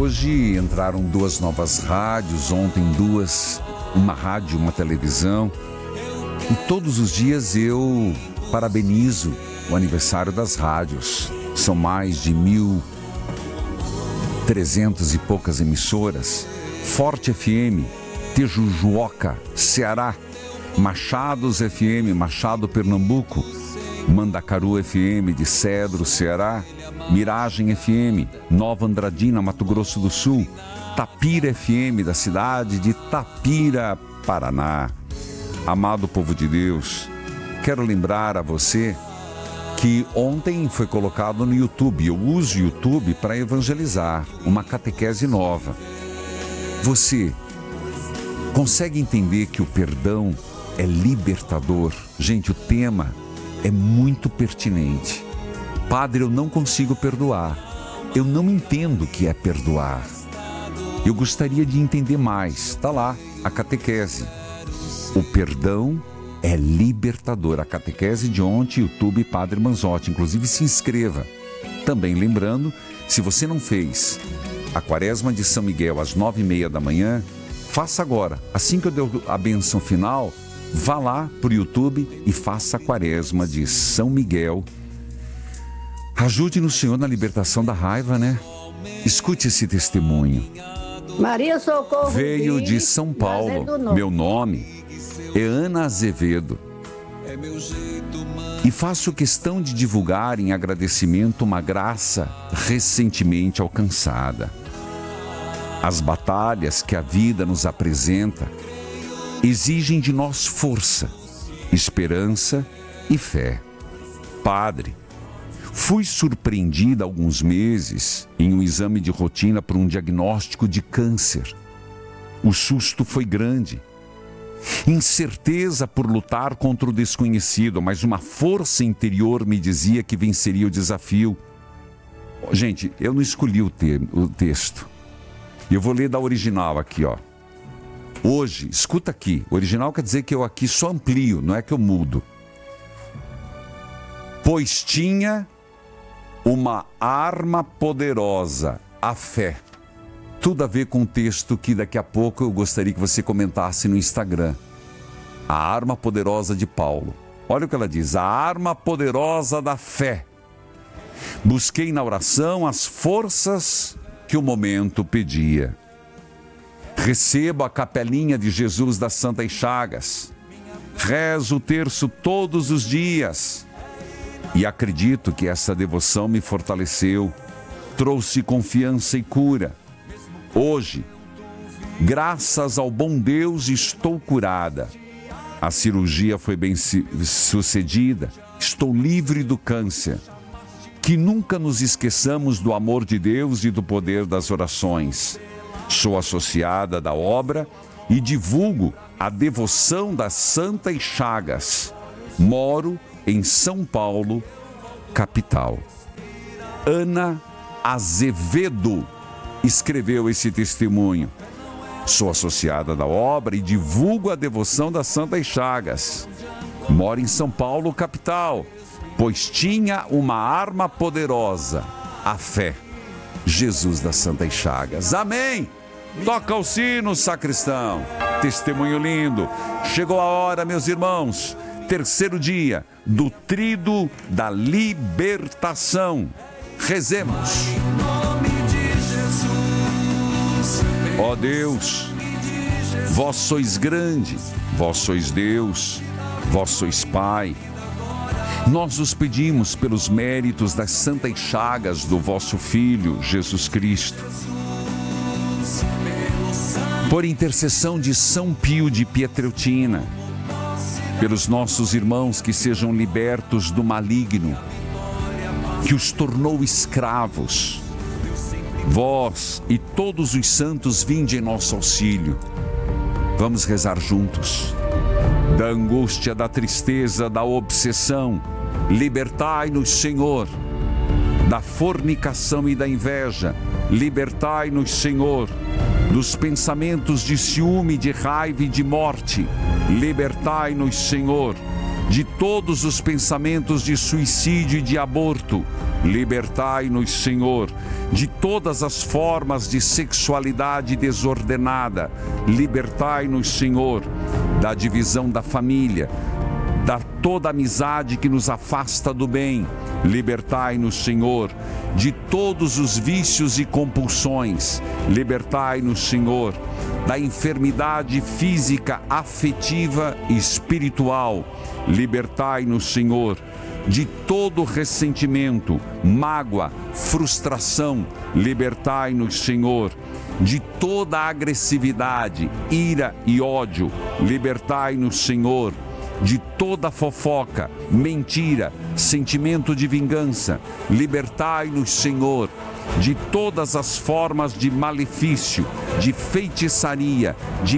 Hoje entraram 2 novas rádios, ontem 2, uma rádio, uma televisão. E todos os dias eu parabenizo o aniversário das rádios. São mais de 1.300 e poucas emissoras. Forte FM, Tejujuoca, Ceará. Machados FM, Machado, Pernambuco. Mandacaru FM, de Cedro, Ceará. Miragem FM, Nova Andradina, Mato Grosso do Sul. Tapira FM, da cidade de Tapira, Paraná. Amado povo de Deus, quero lembrar a você que ontem foi colocado no YouTube. Eu uso o YouTube para evangelizar, uma catequese nova. Você consegue entender que o perdão é libertador? Gente, o tema é muito pertinente. Padre, eu não consigo perdoar. Eu não entendo o que é perdoar. Eu gostaria de entender mais. Está lá, a catequese. O perdão é libertador. A catequese de ontem, YouTube Padre Manzotti. Inclusive, se inscreva. Também lembrando, se você não fez a Quaresma de São Miguel às 9h30 da manhã, faça agora. Assim que eu der a bênção final, vá lá para o YouTube e faça a Quaresma de São Miguel. Ajude no Senhor na libertação da raiva, né? Escute esse testemunho. Maria Socorro Veio de São Paulo. Meu nome é Ana Azevedo. E faço questão de divulgar em agradecimento uma graça recentemente alcançada. As batalhas que a vida nos apresenta exigem de nós força, esperança e fé. Padre, fui surpreendida há alguns meses em um exame de rotina por um diagnóstico de câncer. O susto foi grande. Incerteza por lutar contra o desconhecido, mas uma força interior me dizia que venceria o desafio. Gente, eu não escolhi o texto. Eu vou ler da original aqui, ó. Hoje, escuta aqui, o original quer dizer que eu aqui só amplio, não é que eu mudo. Pois tinha uma arma poderosa, a fé. Tudo a ver com o texto que daqui a pouco eu gostaria que você comentasse no Instagram. A arma poderosa de Paulo. Olha o que ela diz, a arma poderosa da fé. Busquei na oração as forças que o momento pedia. Recebo a capelinha de Jesus das Santas Chagas. Rezo o terço todos os dias. E acredito que essa devoção me fortaleceu, trouxe confiança e cura. Hoje, graças ao bom Deus, estou curada. A cirurgia foi bem sucedida. Estou livre do câncer. Que nunca nos esqueçamos do amor de Deus e do poder das orações. Sou associada da obra e divulgo a devoção das Santas Chagas. Moro em São Paulo, capital. Ana Azevedo escreveu esse testemunho. Sou associada da obra e divulgo a devoção das Santas Chagas. Moro em São Paulo, capital, pois tinha uma arma poderosa, a fé. Jesus das Santas Chagas. Amém! Toca o sino, sacristão. Testemunho lindo. Chegou a hora, meus irmãos. Terceiro dia do Tríduo da Libertação. Rezemos. Ó Deus, vós sois grande, vós sois Deus, vós sois Pai. Nós os pedimos pelos méritos das santas chagas do vosso Filho, Jesus Cristo. Por intercessão de São Pio de Pietrelcina, pelos nossos irmãos que sejam libertos do maligno, que os tornou escravos. Vós e todos os santos vinde em nosso auxílio. Vamos rezar juntos. Da angústia, da tristeza, da obsessão, libertai-nos, Senhor. Da fornicação e da inveja, libertai-nos, Senhor. Dos pensamentos de ciúme, de raiva e de morte, libertai-nos, Senhor. De todos os pensamentos de suicídio e de aborto, Libertai-nos, Senhor, de todas as formas de sexualidade desordenada. Libertai-nos, Senhor, da divisão da família, da toda amizade que nos afasta do bem. Libertai-nos, Senhor, de todos os vícios e compulsões. Libertai-nos, Senhor, da enfermidade física, afetiva e espiritual. Libertai-nos, Senhor, de todo ressentimento, mágoa, frustração. Libertai-nos, Senhor, de toda agressividade, ira e ódio. Libertai-nos, Senhor, de toda fofoca, mentira, sentimento de vingança. Libertai-nos, Senhor, de todas as formas de malefício, de feitiçaria, de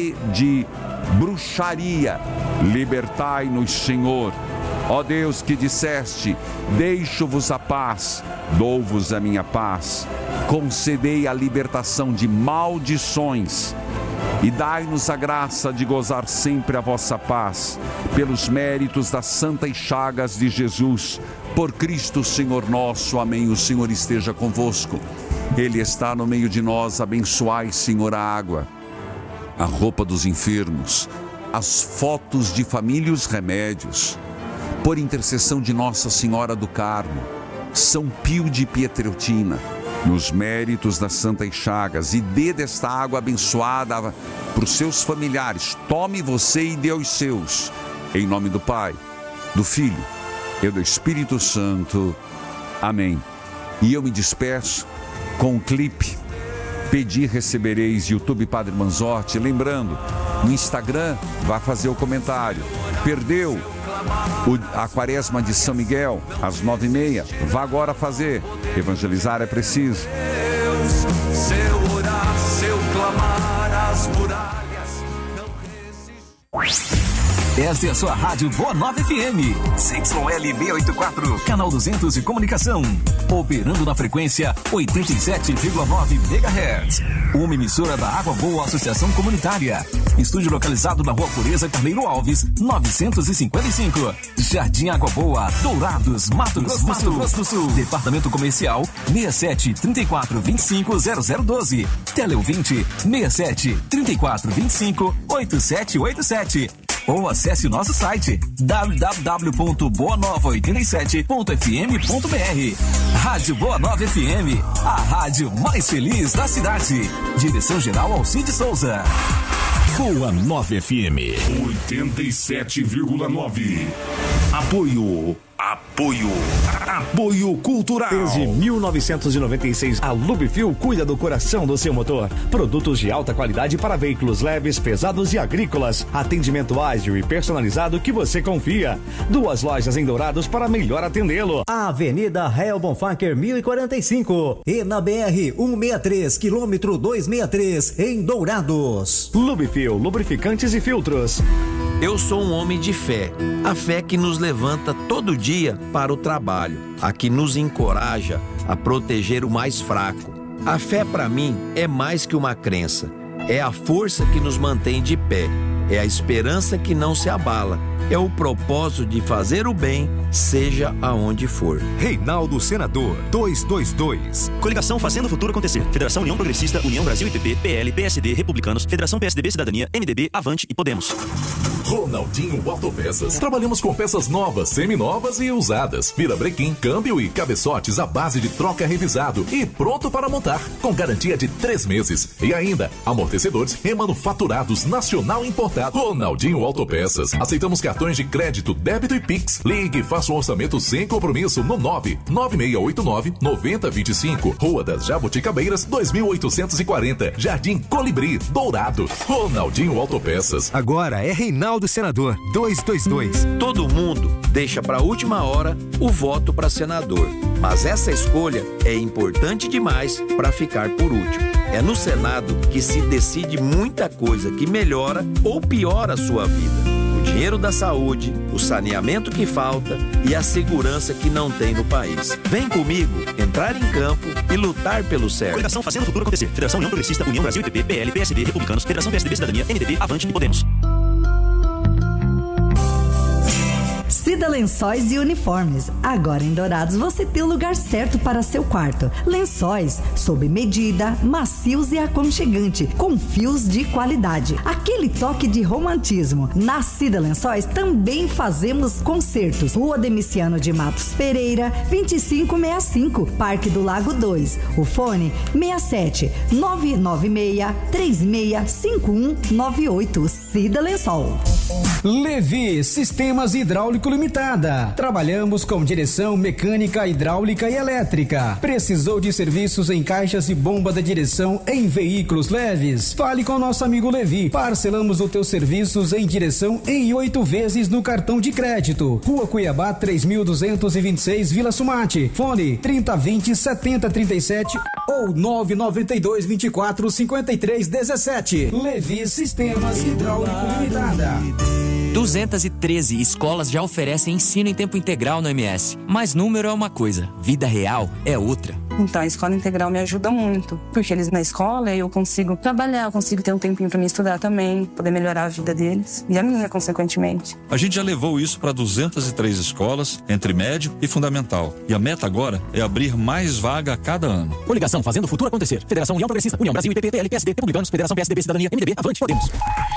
bruxaria. Libertai-nos, Senhor. Ó Deus, que disseste: deixo-vos a paz, dou-vos a minha paz. Concedei a libertação de maldições e dai-nos a graça de gozar sempre a vossa paz, pelos méritos das santas chagas de Jesus, por Cristo Senhor nosso. Amém. O Senhor esteja convosco, Ele está no meio de nós. Abençoai, Senhor, a água, a roupa dos enfermos, as fotos de família e os remédios. Por intercessão de Nossa Senhora do Carmo, São Pio de Pietreutina, nos méritos das santas chagas, e dê desta água abençoada para os seus familiares. Tome você e dê aos seus. Em nome do Pai, do Filho e do Espírito Santo. Amém. E eu me despeço com um clipe. Pedi, recebereis, YouTube Padre Manzotti. Lembrando, no Instagram, vai fazer o comentário. Perdeu a quaresma de São Miguel, às 9h30, vá agora fazer. Evangelizar é preciso. Se eu orar, se eu clamar, as muralhas não resistem. Esta é a sua rádio Boa Nova FM, CYL 684, canal 200 de comunicação, operando na frequência 87,9 MHz. Uma emissora da Água Boa Associação Comunitária. Estúdio localizado na Rua Pureza Carneiro Alves, 955. Jardim Água Boa, Dourados, Mato Grosso do Sul. Departamento Comercial 67 34 25 0012. Teleouvinte 67 34 25 8787. Ou acesse o nosso site www.boanova87.fm.br. Rádio Boa Nova FM, a rádio mais feliz da cidade. Direção-geral Alcide Souza. Boa Nova FM 87,9. Apoio cultural. Desde 1996, a Lubifil cuida do coração do seu motor. Produtos de alta qualidade para veículos leves, pesados e agrícolas. Atendimento ágil e personalizado que você confia. 2 lojas em Dourados para melhor atendê-lo. Avenida Rael Bonfacker 1045 e na BR 163, quilômetro 263, em Dourados. Lubifil, lubrificantes e filtros. Eu sou um homem de fé, a fé que nos levanta todo dia para o trabalho, a que nos encoraja a proteger o mais fraco. A fé para mim é mais que uma crença, é a força que nos mantém de pé, é a esperança que não se abala, é o propósito de fazer o bem, seja aonde for. Reinaldo Senador 222. Coligação Fazendo o Futuro Acontecer. Federação União Progressista, União Brasil IPP, PL, PSD, Republicanos, Federação PSDB Cidadania, MDB, Avante e Podemos. Ronaldinho Autopeças. Trabalhamos com peças novas, seminovas e usadas. Virabrequim, câmbio e cabeçotes à base de troca revisado e pronto para montar, com garantia de 3 meses. E ainda, amortecedores remanufaturados nacional importado. Ronaldinho Autopeças. Aceitamos cartões de crédito, débito e Pix. Ligue e faça um orçamento sem compromisso no 99689-9025. Rua das Jabuticabeiras, 2840. Jardim Colibri, Dourado. Ronaldinho Autopeças. Agora é Reinaldo Senador 222. Todo mundo deixa para a última hora o voto para senador, mas essa escolha é importante demais para ficar por último. É no Senado que se decide muita coisa que melhora ou piora a sua vida. O dinheiro da saúde, o saneamento que falta e a segurança que não tem no país. Vem comigo entrar em campo e lutar pelo certo. Coligação Fazendo o Futuro Acontecer. Federação União Progressista, União Brasil IPP, PL, PSD, Republicanos, Federação PSDB Cidadania, MDB, Avante e Podemos. Cida Lençóis e Uniformes. Agora em Dourados você tem o lugar certo para seu quarto. Lençóis sob medida, macios e aconchegante, com fios de qualidade. Aquele toque de romantismo. Na Cida Lençóis também fazemos concertos. Rua Demiciano de Matos Pereira, 2565, Parque do Lago 2. O fone 67 996 365198. Cida Lençol. Levi Sistemas Hidráulico Limitada. Trabalhamos com direção mecânica, hidráulica e elétrica. Precisou de serviços em caixas e bomba da direção em veículos leves? Fale com nosso amigo Levi. Parcelamos os teus serviços em direção em 8 vezes no cartão de crédito. Rua Cuiabá 3226, Vila Sumate. Fone 3020-7037 ou 992245317. Levi Sistemas Hidráulico Limitada. 213 escolas já oferecem ensino em tempo integral no MS. Mas número é uma coisa, vida real é outra. Então a escola integral me ajuda muito, porque eles na escola eu consigo trabalhar, eu consigo ter um tempinho para me estudar também, poder melhorar a vida deles e a minha, consequentemente. A gente já levou isso para 203 escolas, entre médio e fundamental. E a meta agora é abrir mais vaga a cada ano. Coligação Fazendo o Futuro Acontecer. Federação União Progressista, União Brasil, IPP, PL, PSD, Republicanos, Federação PSDB, Cidadania, MDB, Avante, Podemos.